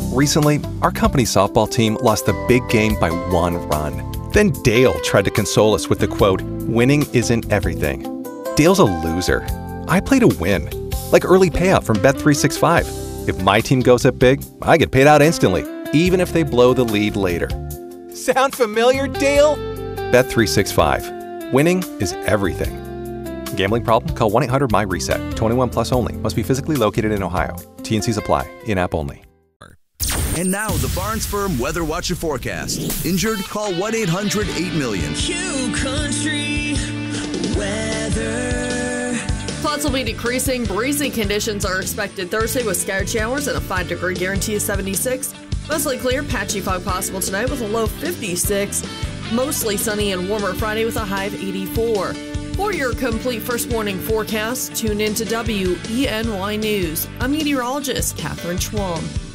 Recently, our company's softball team lost the big game by 1 run. Then Dale tried to console us with the quote, "Winning isn't everything." Dale's a loser. I play to win. Like early payout from Bet365. If my team goes up big, I get paid out instantly, even if they blow the lead later. Sound familiar, Dale? Bet365. Winning is everything. Gambling problem? Call 1-800-MY-RESET. 21 plus only. Must be physically located in Ohio. T&Cs apply. In-app only. And now the Barnes Firm Weather Watch and Forecast. Injured? Call 1-800-8-million. Q Country weather. Clouds will be decreasing. Breezy conditions are expected Thursday with scattered showers and a 5-degree guarantee of 76. Mostly clear, patchy fog possible tonight with a low 56. Mostly sunny and warmer Friday with a high of 84. For your complete first morning forecast, tune in to WENY News. I'm meteorologist Catherine Schwalm.